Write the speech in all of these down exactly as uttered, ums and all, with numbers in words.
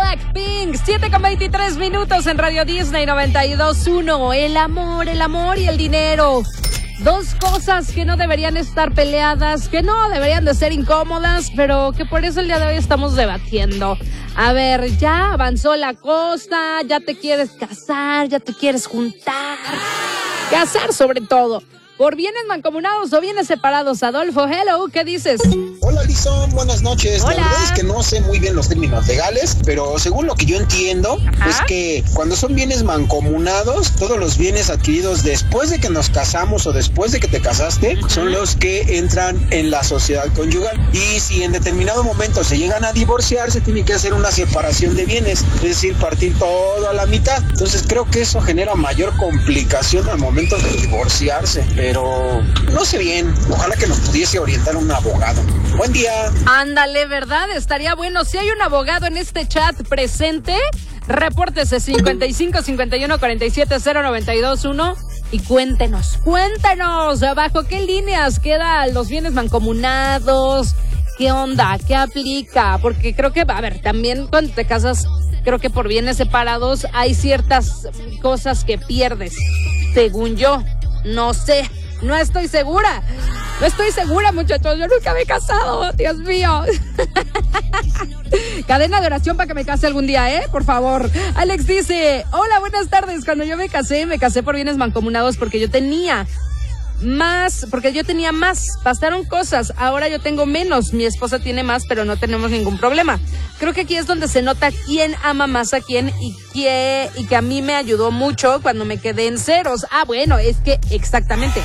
Blackpink. siete con veintitrés minutos en Radio Disney noventa y dos punto uno. El amor, el amor y el dinero. Dos cosas que no deberían estar peleadas, que no deberían de ser incómodas, pero que por eso el día de hoy estamos debatiendo. A ver, ya avanzó la cosa, ya te quieres casar, ya te quieres juntar. Casar sobre todo. ¿Por bienes mancomunados o bienes separados? Adolfo, hello, ¿qué dices? Hola, Lizón, buenas noches. Hola. La verdad es que no sé muy bien los términos legales, pero según lo que yo entiendo, Ajá. es que cuando son bienes mancomunados, todos los bienes adquiridos después de que nos casamos o después de que te casaste, Ajá. son los que entran en la sociedad conyugal. Y si en determinado momento se llegan a divorciar, se tiene que hacer una separación de bienes, es decir, partir todo a la mitad. Entonces creo que eso genera mayor complicación al momento de divorciarse. Pero no sé bien, ojalá que nos pudiese orientar un abogado. Buen día. Ándale, ¿verdad? Estaría bueno. Si hay un abogado en este chat presente, repórtese cincuenta y cinco, cincuenta y uno, cuarenta y siete, cero noventa y dos uno y cuéntenos, cuéntenos, ¿bajo qué líneas quedan los bienes mancomunados? ¿Qué onda? ¿Qué aplica? Porque creo que, a ver, también cuando te casas, creo que por bienes separados hay ciertas cosas que pierdes, según yo. No sé, no estoy segura. No estoy segura, muchachos. Yo nunca me he casado, Dios mío. Cadena de oración para que me case algún día, ¿eh? Por favor. Alex dice, hola, buenas tardes. Cuando yo me casé, me casé por bienes mancomunados porque yo tenía más, porque yo tenía más. Pasaron cosas. Ahora yo tengo menos. Mi esposa tiene más, pero no tenemos ningún problema. Creo que aquí es donde se nota quién ama más a quién y que, y que a mí me ayudó mucho cuando me quedé en ceros. Ah, bueno, es que exactamente.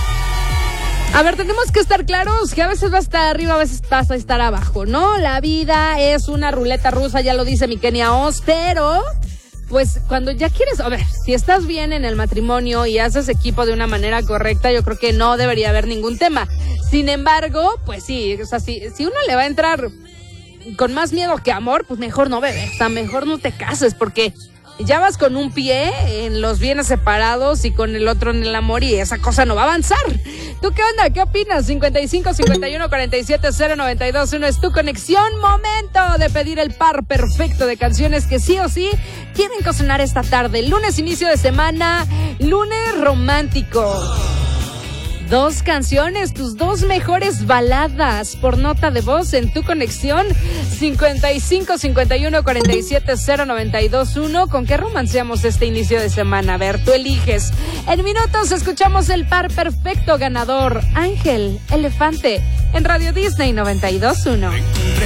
A ver, tenemos que estar claros que a veces vas a estar arriba, a veces vas a estar abajo, ¿no? La vida es una ruleta rusa, ya lo dice mi Kenia Oz, pero pues cuando ya quieres, a ver, si estás bien en el matrimonio y haces equipo de una manera correcta, yo creo que no debería haber ningún tema. Sin embargo, pues sí, o sea, si, si uno le va a entrar con más miedo que amor, pues mejor no, bebé, o sea, mejor no te cases, porque ya vas con un pie en los bienes separados y con el otro en el amor y esa cosa no va a avanzar. ¿Tú qué onda? ¿Qué opinas? cincuenta y cinco, cincuenta y uno, cuarenta y siete, cero noventa y dos uno es tu conexión. Momento de pedir el par perfecto de canciones que sí o sí tienen que sonar esta tarde. Lunes, inicio de semana, lunes romántico. Dos canciones, tus dos mejores baladas por nota de voz en tu conexión. cincuenta y cinco, cincuenta y uno, cuarenta y siete, cero noventa y dos uno. ¿Con qué romanceamos este inicio de semana? A ver, tú eliges. En minutos escuchamos el par perfecto ganador. Ángel Elefante en Radio Disney noventa y dos uno.